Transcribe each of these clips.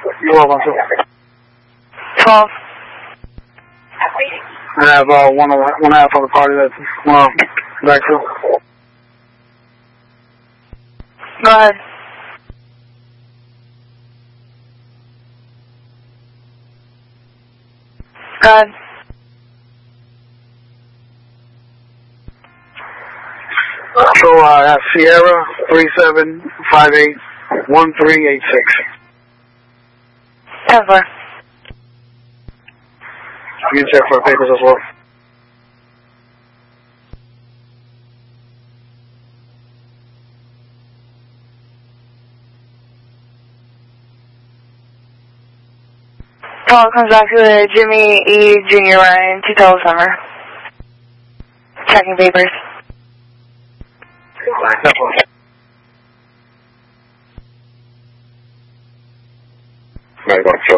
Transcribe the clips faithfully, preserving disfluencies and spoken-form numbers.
You're welcome, sir. twelve. I have uh, one, of the, one half of the party that's well, back through. Go ahead. Go ahead. So uh, I have Sierra three seven five eight one three eight six. ten four. You can check for papers as well. Call comes back to Jimmy E. Junior Ryan, two twelve summer. Checking papers. Right, go show.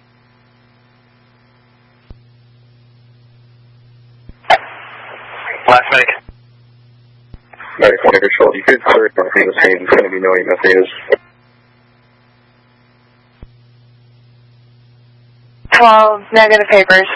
Last medic. Medic one control. You could search on the screen. It's going to be no E M S meters. twelve negative papers.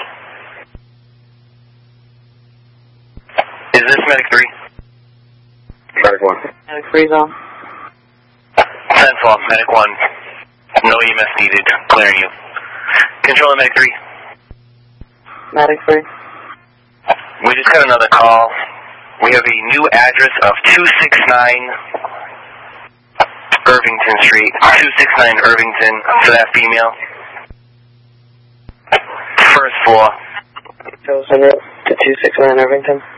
Is this medic three? Medic one. Medic three zone. ten four, medic one. No E M S needed. Clearing you. Control medic three. Medic three. We just got another call. We have a new address of two six nine Irvington Street. two six nine Irvington for that female. First floor. Goes to two six nine Irvington.